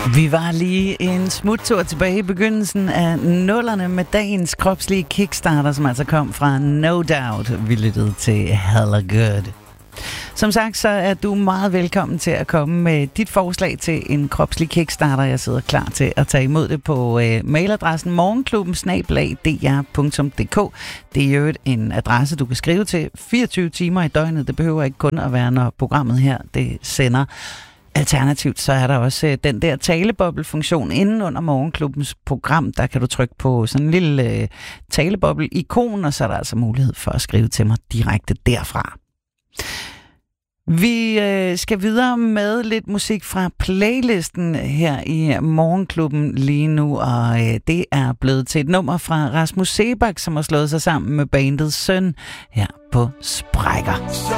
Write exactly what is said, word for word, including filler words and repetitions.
Vi var lige en smuttur tilbage i begyndelsen af nullerne med dagens kropslige kickstarter, som altså kom fra No Doubt. Vi lyttede til Hella Good. Som sagt, så er du meget velkommen til at komme med dit forslag til en kropslig kickstarter. Jeg sidder klar til at tage imod det på øh, mailadressen morgenklubben snabel-a d r punktum d k. Det er jo en adresse, du kan skrive til fireogtyve timer i døgnet. Det behøver ikke kun at være, når programmet her det sender. Alternativt så er der også øh, den der taleboble-funktion inde under morgenklubbens program. Der kan du trykke på sådan en lille øh, taleboble-ikon, og så er der altså mulighed for at skrive til mig direkte derfra. Vi øh, skal videre med lidt musik fra playlisten her i Morgenklubben lige nu, og øh, det er blevet til et nummer fra Rasmus Seebach, som har slået sig sammen med bandet Søn her på Sprækker.